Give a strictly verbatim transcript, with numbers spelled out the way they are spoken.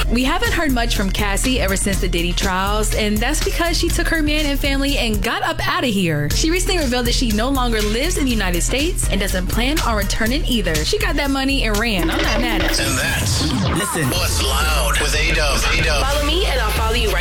We haven't heard much from Cassie ever since the Diddy trials, and that's because she took her man and family and got up out of here. She recently revealed that she no longer lives in the United States and doesn't plan on returning either. She got that money and ran. I'm not mad at her. And that's Listen. What's Loud with A-Dub. A-Dub. Follow me and I'll follow you right